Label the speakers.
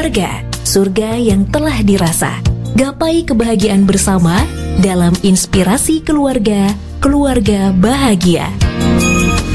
Speaker 1: Keluarga, surga yang telah dirasa. Gapai kebahagiaan bersama dalam Inspirasi Keluarga, Keluarga Bahagia.